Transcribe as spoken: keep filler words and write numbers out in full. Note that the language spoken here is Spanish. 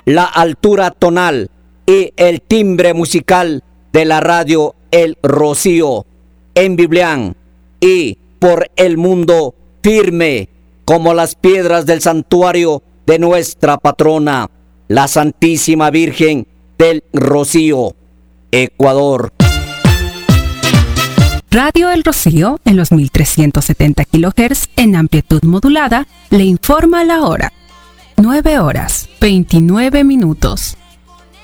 la altura tonal y el timbre musical de la radio El Rocío en Biblián y por el mundo firme como las piedras del santuario de nuestra patrona, la Santísima Virgen del Rocío, Ecuador. Radio El Rocío, en los mil trescientos setenta kilohertz en amplitud modulada, le informa la hora. nueve horas, veintinueve minutos.